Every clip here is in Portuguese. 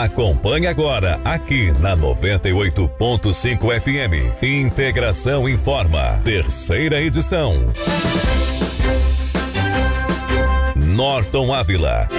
Acompanhe agora aqui na 98.5 FM. Integração Informa, terceira edição. Norton Ávila.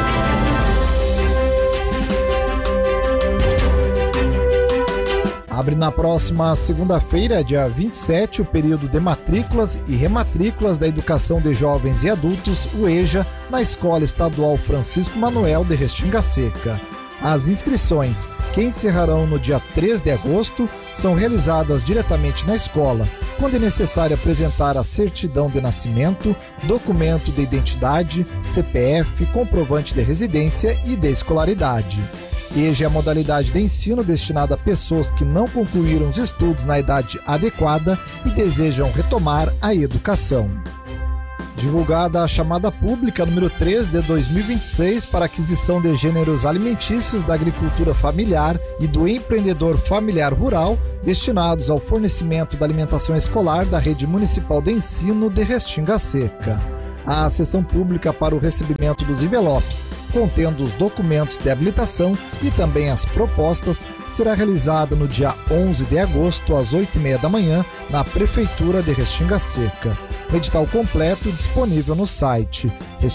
Abre na próxima segunda-feira, dia 27, o período de matrículas e rematrículas da Educação de Jovens e Adultos, o EJA, na Escola Estadual Francisco Manuel de Restinga Seca. As inscrições, que encerrarão no dia 3 de agosto, são realizadas diretamente na escola, quando é necessário apresentar a certidão de nascimento, documento de identidade, CPF, comprovante de residência e de escolaridade. EJA é a modalidade de ensino destinada a pessoas que não concluíram os estudos na idade adequada e desejam retomar a educação. Divulgada a chamada pública número 3 de 2026 para aquisição de gêneros alimentícios da agricultura familiar e do empreendedor familiar rural destinados ao fornecimento da alimentação escolar da Rede Municipal de Ensino de Restinga Seca. A sessão pública para o recebimento dos envelopes, contendo os documentos de habilitação e também as propostas, será realizada no dia 11 de agosto, às 8h30 da manhã, na Prefeitura de Restinga Seca. O edital completo disponível no site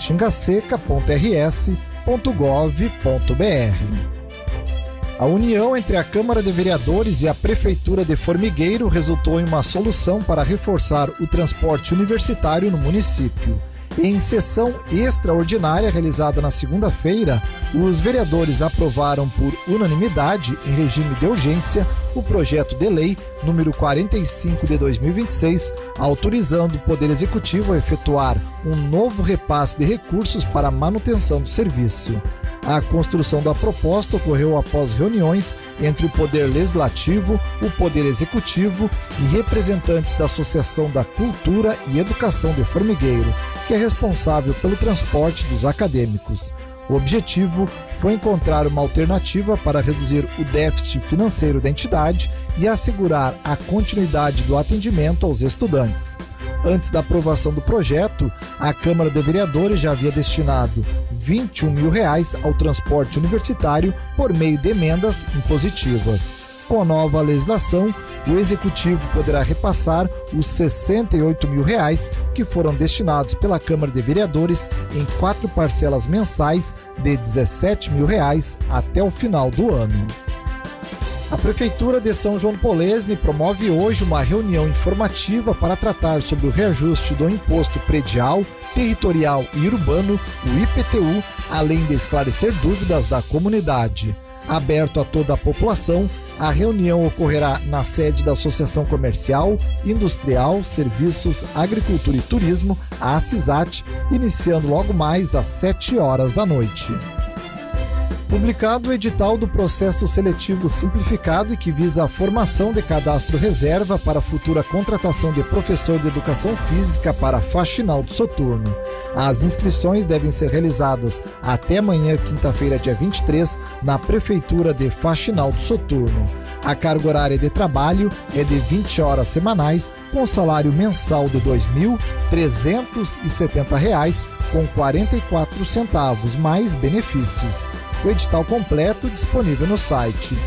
restingaseca.rs.gov.br. A união entre a Câmara de Vereadores e a Prefeitura de Formigueiro resultou em uma solução para reforçar o transporte universitário no município. Em sessão extraordinária realizada na segunda-feira, os vereadores aprovaram por unanimidade, em regime de urgência, o projeto de lei número 45 de 2026, autorizando o Poder Executivo a efetuar um novo repasse de recursos para a manutenção do serviço. A construção da proposta ocorreu após reuniões entre o Poder Legislativo, o Poder Executivo e representantes da Associação da Cultura e Educação de Formigueiro, que é responsável pelo transporte dos acadêmicos. O objetivo foi encontrar uma alternativa para reduzir o déficit financeiro da entidade e assegurar a continuidade do atendimento aos estudantes. Antes da aprovação do projeto, a Câmara de Vereadores já havia destinado R$21 mil ao transporte universitário por meio de emendas impositivas. Com a nova legislação, o Executivo poderá repassar os R$68 mil que foram destinados pela Câmara de Vereadores em 4 parcelas mensais de R$17 mil até o final do ano. A Prefeitura de São João do Polesne promove hoje uma reunião informativa para tratar sobre o reajuste do Imposto Predial, Territorial e Urbano, o IPTU, além de esclarecer dúvidas da comunidade. Aberto a toda a população, a reunião ocorrerá na sede da Associação Comercial, Industrial, Serviços, Agricultura e Turismo, a ACISAT, iniciando logo mais às 7h da noite. Publicado o edital do processo seletivo simplificado e que visa a formação de cadastro reserva para a futura contratação de professor de educação física para Faxinal do Soturno. As inscrições devem ser realizadas até amanhã, quinta-feira, dia 23, na Prefeitura de Faxinal do Soturno. A carga horária de trabalho é de 20 horas semanais, com salário mensal de R$ 2.370, com 44 centavos, mais benefícios. O edital completo disponível no site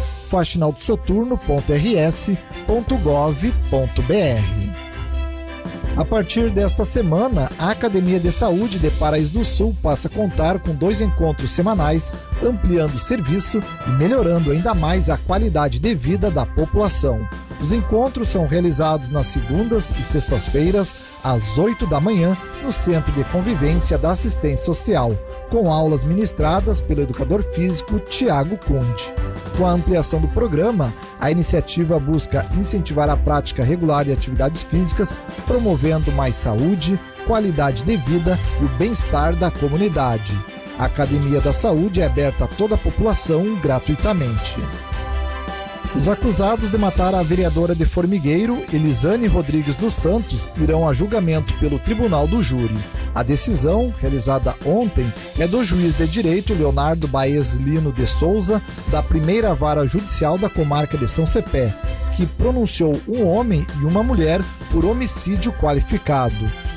faxinaldosoturno.rs.gov.br. A partir desta semana, a Academia de Saúde de Paraíso do Sul passa a contar com 2 encontros semanais, ampliando o serviço e melhorando ainda mais a qualidade de vida da população. Os encontros são realizados nas segundas e sextas-feiras, às 8 da manhã, no Centro de Convivência da Assistência Social, com aulas ministradas pelo educador físico Tiago Conde. Com a ampliação do programa, a iniciativa busca incentivar a prática regular de atividades físicas, promovendo mais saúde, qualidade de vida e o bem-estar da comunidade. A Academia da Saúde é aberta a toda a população gratuitamente. Os acusados de matar a vereadora de Formigueiro, Elisane Rodrigues dos Santos, irão a julgamento pelo Tribunal do Júri. A decisão, realizada ontem, é do juiz de direito Leonardo Baez Lino de Souza, da primeira vara judicial da comarca de São Cepé, que pronunciou um homem e uma mulher por homicídio qualificado.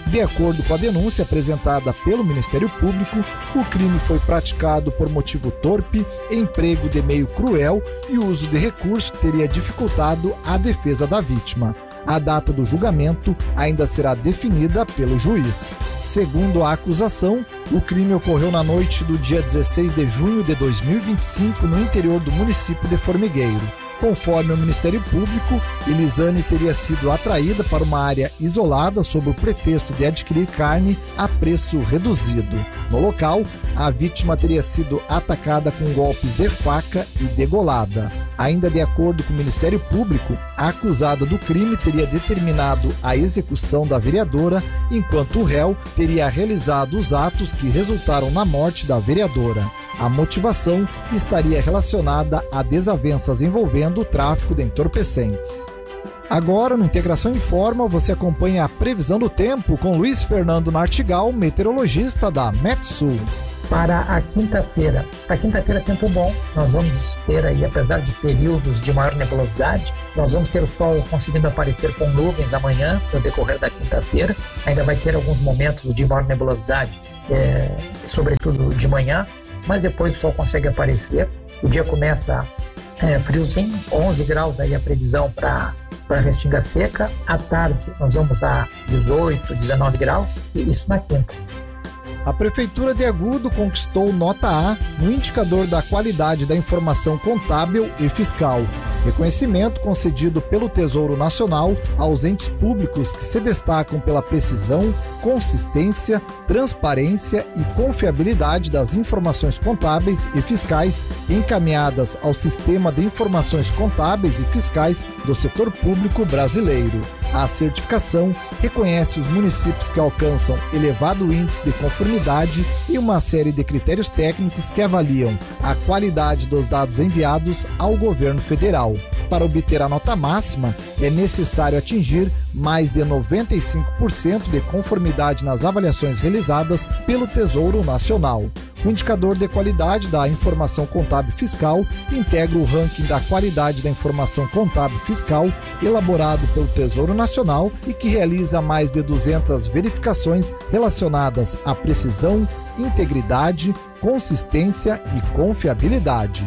De acordo com a denúncia apresentada pelo Ministério Público, o crime foi praticado por motivo torpe, emprego de meio cruel e o uso de recurso teria dificultado a defesa da vítima. A data do julgamento ainda será definida pelo juiz. Segundo a acusação, o crime ocorreu na noite do dia 16 de junho de 2025 no interior do município de Formigueiro. Conforme o Ministério Público, Elisane teria sido atraída para uma área isolada sob o pretexto de adquirir carne a preço reduzido. No local, a vítima teria sido atacada com golpes de faca e degolada. Ainda de acordo com o Ministério Público, a acusada do crime teria determinado a execução da vereadora, enquanto o réu teria realizado os atos que resultaram na morte da vereadora. A motivação estaria relacionada a desavenças envolvendo o tráfico de entorpecentes. Agora, no Integração Informa, você acompanha a previsão do tempo com Luiz Fernando Nartigal, meteorologista da Metsul. Para a quinta-feira. Para quinta-feira, tempo bom. Nós vamos ter aí, apesar de períodos de maior nebulosidade, nós vamos ter o sol conseguindo aparecer com nuvens amanhã, no decorrer da quinta-feira. Ainda vai ter alguns momentos de maior nebulosidade, sobretudo de manhã, mas depois o sol consegue aparecer. O dia começa friozinho, 11 graus aí a previsão para Restinga Seca. À tarde nós vamos a 18, 19 graus, e isso na quinta. A Prefeitura de Agudo conquistou nota A no indicador da qualidade da informação contábil e fiscal. Reconhecimento concedido pelo Tesouro Nacional aos entes públicos que se destacam pela precisão, consistência, transparência e confiabilidade das informações contábeis e fiscais encaminhadas ao Sistema de Informações Contábeis e Fiscais do Setor Público Brasileiro. A certificação reconhece os municípios que alcançam elevado índice de conformidade e uma série de critérios técnicos que avaliam a qualidade dos dados enviados ao governo federal. Para obter a nota máxima, é necessário atingir mais de 95% de conformidade nas avaliações realizadas pelo Tesouro Nacional. O indicador de qualidade da informação contábil fiscal integra o ranking da qualidade da informação contábil fiscal elaborado pelo Tesouro Nacional e que realiza mais de 200 verificações relacionadas à precisão, integridade, consistência e confiabilidade.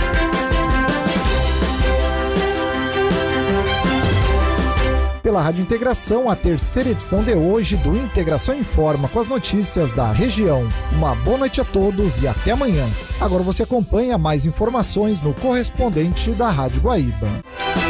Pela Rádio Integração, a terceira edição de hoje do Integração Informa com as notícias da região. Uma boa noite a todos e até amanhã. Agora você acompanha mais informações no correspondente da Rádio Guaíba.